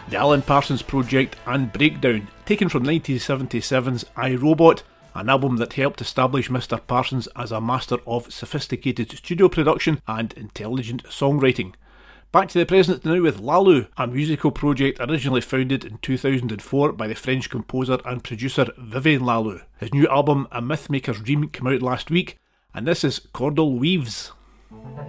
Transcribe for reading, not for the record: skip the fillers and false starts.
The Alan Parsons Project and Breakdown, taken from 1977's I, Robot, an album that helped establish Mr. Parsons as a master of sophisticated studio production and intelligent songwriting. Back to the present now with Lalo, a musical project originally founded in 2004 by the French composer and producer Vivian Lalo. His new album, A Mythmaker's Dream, came out last week, and this is Cordell Weaves.